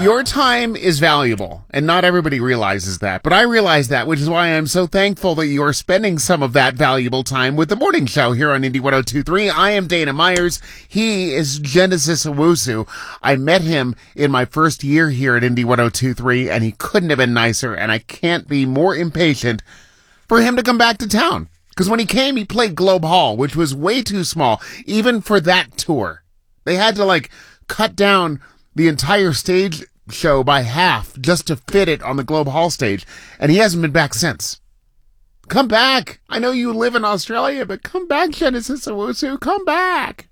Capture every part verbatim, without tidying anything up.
Your time is valuable, and not everybody realizes that. But I realize that, which is why I'm so thankful that you are spending some of that valuable time with the morning show here on Indie one oh two point three. I am Dana Myers. He is Genesis Owusu. I met him in my first year here at Indie one oh two point three, and he couldn't have been nicer, and I can't be more impatient for him to come back to town. Because when he came, he played Globe Hall, which was way too small, even for that tour. They had to, like, cut down the entire stage show by half just to fit it on the Globe Hall stage, and he hasn't been back since. Come back. I know you live in Australia, but come back, Genesis Owusu. Come back.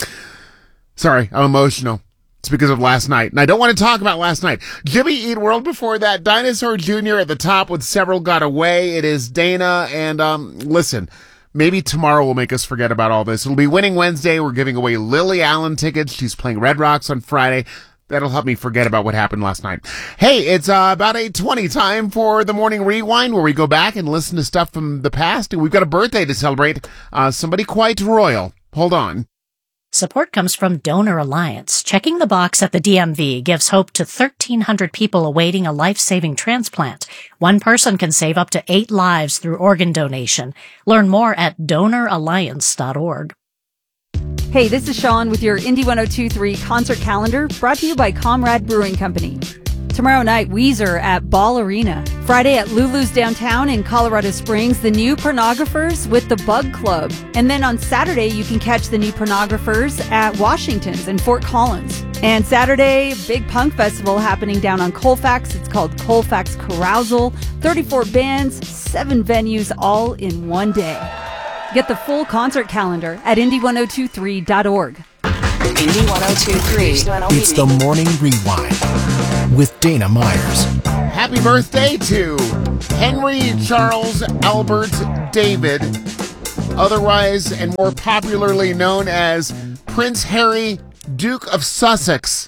Sorry, I'm emotional. It's because of last night, and I don't want to talk about last night. Jimmy Eat World before that, Dinosaur Junior at the top with Several Got Away. It is Dana, and um, listen, maybe tomorrow will make us forget about all this. It'll be Winning Wednesday. We're giving away Lily Allen tickets. She's playing Red Rocks on Friday. That'll help me forget about what happened last night. Hey, it's uh, about eight twenty, time for the Morning Rewind, where we go back and listen to stuff from the past. And we've got a birthday to celebrate. Uh, somebody quite royal. Hold on. Support comes from Donor Alliance. Checking the box at the D M V gives hope to thirteen hundred people awaiting a life-saving transplant. One person can save up to eight lives through organ donation. Learn more at donor alliance dot org. Hey, this is Sean with your Indie one oh two point three concert calendar, brought to you by Comrade Brewing Company. Tomorrow night, Weezer at Ball Arena. Friday at Lulu's downtown in Colorado Springs, the New Pornographers with the Bug Club. And then on Saturday, you can catch the New Pornographers at Washington's in Fort Collins. And Saturday, big punk festival happening down on Colfax. It's called Colfax Carousal. thirty-four bands, seven venues, all in one day. Get the full concert calendar at indie one oh two three dot org. Indie one oh two point three. It's the Morning Rewind with Dana Myers. Happy birthday to Henry Charles Albert David, otherwise and more popularly known as Prince Harry, Duke of Sussex.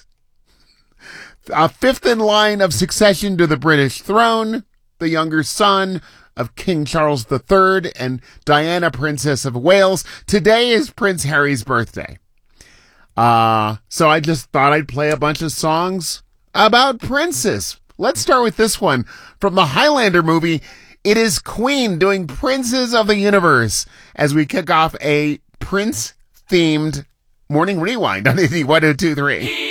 A fifth in line of succession to the British throne, the younger son of King Charles the Third and Diana, Princess of Wales. Today is Prince Harry's birthday. Uh, so I just thought I'd play a bunch of songs about princes. Let's start with this one from the Highlander movie. It is Queen doing Princes of the Universe as we kick off a Prince-themed Morning Rewind on Indie one oh two point three.